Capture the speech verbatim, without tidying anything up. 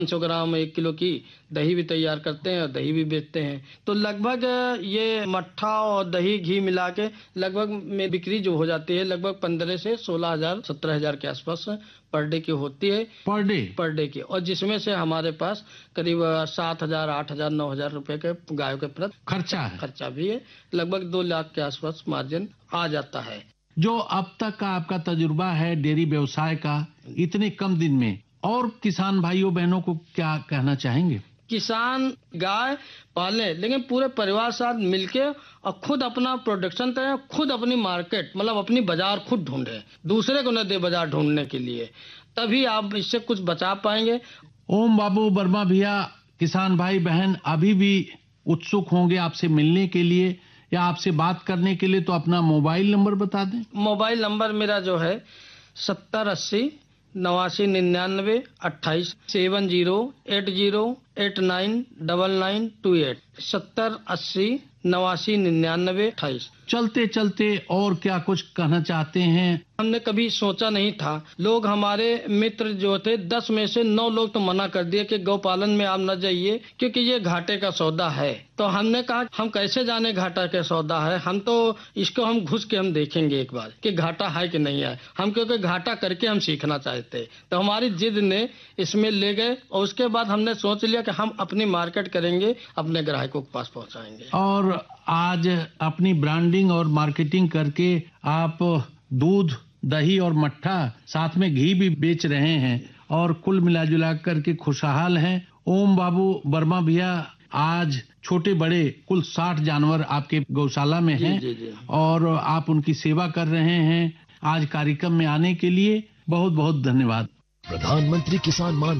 सौ ग्राम एक किलो की दही भी तैयार करते हैं और दही भी बेचते हैं। तो लगभग ये मट्ठा और दही घी मिला के लगभग में बिक्री जो हो जाती है लगभग पंद्रह से सोलह हजार सत्रह हजार के आसपास पर डे की होती है। पर डे पर डे की, और जिसमें से हमारे पास करीब सात हजार आठ हजार नौ हजार रुपए के गायों के प्रति खर्चा है खर्चा भी है। लगभग दो लाख के आसपास मार्जिन आ जाता है। जो अब तक का आपका तजुर्बा है डेयरी व्यवसाय का इतने कम दिन में, और किसान भाइयों बहनों को क्या कहना चाहेंगे? किसान गाय पाले लेकिन पूरे परिवार साथ मिलके और खुद अपना प्रोडक्शन करें, खुद अपनी मार्केट मतलब अपनी बाजार खुद ढूंढे, दूसरे को न दे बाजार ढूंढने के लिए, तभी आप इससे कुछ बचा पाएंगे। ओम बाबू वर्मा भैया, किसान भाई बहन अभी भी उत्सुक होंगे आपसे मिलने के लिए या आपसे बात करने के लिए, तो अपना मोबाइल नंबर बता दें। मोबाइल नंबर मेरा जो है सत्तर अस्सी नवासी निन्यानवे अट्ठाईस seven zero eight zero eight nine double nine to eight सत्तर अस्सी नवासी निन्यानवे अट्ठाईस। चलते चलते और क्या कुछ कहना चाहते हैं? हमने कभी सोचा नहीं था, लोग हमारे मित्र जो थे दस में से नौ लोग तो मना कर दिए कि गौपालन में आप न जाइए क्योंकि ये घाटे का सौदा है। तो हमने कहा हम कैसे जाने घाटा का सौदा है, हम तो इसको हम घुस के हम देखेंगे एक बार कि घाटा है कि नहीं है। हम क्योंकि घाटा करके हम सीखना चाहते, तो हमारी जिद ने इसमें ले गए और उसके बाद हमने सोच लिया कि हम अपनी मार्केट करेंगे, अपने ग्राहकों के पास पहुंचाएंगे। और आज अपनी ब्रांडिंग और मार्केटिंग करके आप दूध, दही और मट्ठा साथ में घी भी बेच रहे हैं और कुल मिला जुला करके खुशहाल हैं। ओम बाबू वर्मा भैया, आज छोटे बड़े कुल साठ जानवर आपके गौशाला में हैं जी, जी, जी। और आप उनकी सेवा कर रहे हैं। आज कार्यक्रम में आने के लिए बहुत बहुत धन्यवाद। प्रधानमंत्री किसान मान